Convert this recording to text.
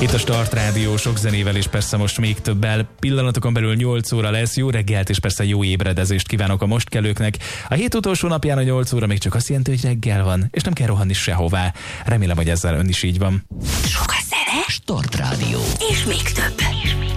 Itt a Start Rádió sok zenével és persze most még többel. Pillanatokon belül 8 óra lesz, jó reggelt és persze jó ébredezést kívánok a mostkelőknek. A hét utolsó napján a 8 óra még csak azt jelenti, hogy reggel van, és nem kell rohanni sehová. Remélem, hogy ezzel ön is így van. Sok a zene, Start Rádió. és még több.